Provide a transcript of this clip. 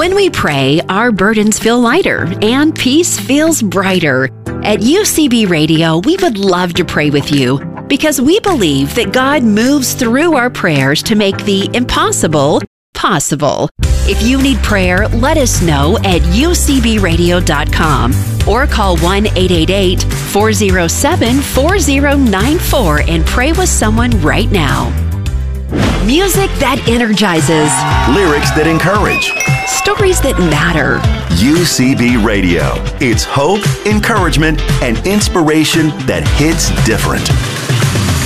When we pray, our burdens feel lighter and peace feels brighter. At UCB Radio, we would love to pray with you because we believe that God moves through our prayers to make the impossible possible. If you need prayer, let us know at ucbradio.com or call 1-888-407-4094 and pray with someone right now. Music that energizes. Lyrics that encourage. Stories that matter. UCB Radio. It's hope, encouragement, and inspiration that hits different.